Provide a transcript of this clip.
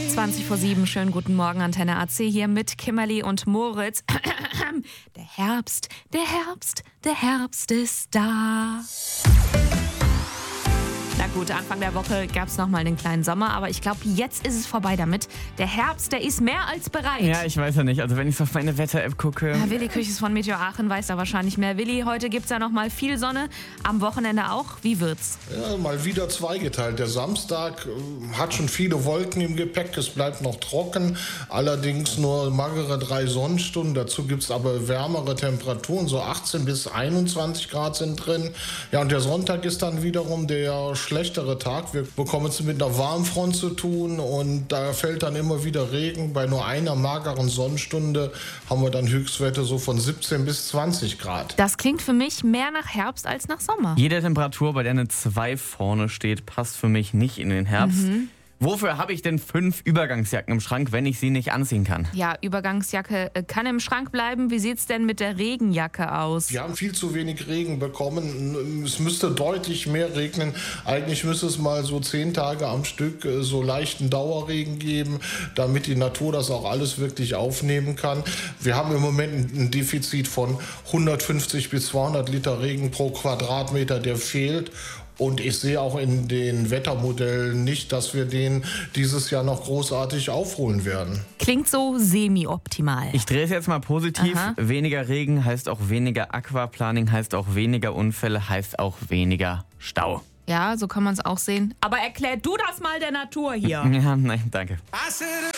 20:07, schönen guten Morgen, Antenne AC hier mit Kimberly und Moritz. Der Herbst ist da. Na gut, Anfang der Woche gab es nochmal einen kleinen Sommer, aber ich glaube, jetzt ist es vorbei damit. Der Herbst, der ist mehr als bereit. Ja, ich weiß ja nicht. Also wenn ich auf meine Wetter-App gucke... Ja, Willi Küchs von Meteor Aachen weiß da wahrscheinlich mehr. Willi, heute gibt es ja nochmal viel Sonne, am Wochenende auch. Wie wird's? Ja, mal wieder zweigeteilt. Der Samstag hat schon viele Wolken im Gepäck, es bleibt noch trocken, allerdings nur magere 3 Sonnenstunden. Dazu gibt es aber wärmere Temperaturen, so 18 bis 21 Grad sind drin. Ja, und der Sonntag ist dann wiederum der schlechtere Tag. Wir bekommen es mit einer Warmfront zu tun und da fällt dann immer wieder Regen. Bei nur einer mageren Sonnenstunde haben wir dann Höchstwerte so von 17 bis 20 Grad. Das klingt für mich mehr nach Herbst als nach Sommer. Jede Temperatur, bei der eine 2 vorne steht, passt für mich nicht in den Herbst. Wofür habe ich denn 5 Übergangsjacken im Schrank, wenn ich sie nicht anziehen kann? Ja, Übergangsjacke kann im Schrank bleiben. Wie sieht's denn mit der Regenjacke aus? Wir haben viel zu wenig Regen bekommen. Es müsste deutlich mehr regnen. Eigentlich müsste es mal so 10 Tage am Stück so leichten Dauerregen geben, damit die Natur das auch alles wirklich aufnehmen kann. Wir haben im Moment ein Defizit von 150 bis 200 Liter Regen pro Quadratmeter, der fehlt. Und ich sehe auch in den Wettermodellen nicht, dass wir den dieses Jahr noch großartig aufholen werden. Klingt so semi-optimal. Ich drehe es jetzt mal positiv. Aha. Weniger Regen heißt auch weniger Aquaplaning, heißt auch weniger Unfälle, heißt auch weniger Stau. Ja, so kann man es auch sehen. Aber erklär du das mal der Natur hier. Ja, nein, danke. I said